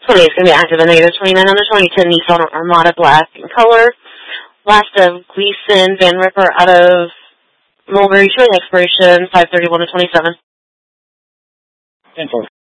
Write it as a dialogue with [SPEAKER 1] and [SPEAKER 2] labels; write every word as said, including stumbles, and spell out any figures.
[SPEAKER 1] twenty is going to be active and negative twenty-nine on the twenty ten Nissan Armada Black in color. Last of Gleason Van Ripper out of Mulberry, showing expiration five thirty-one to twenty-seven.
[SPEAKER 2] ten four.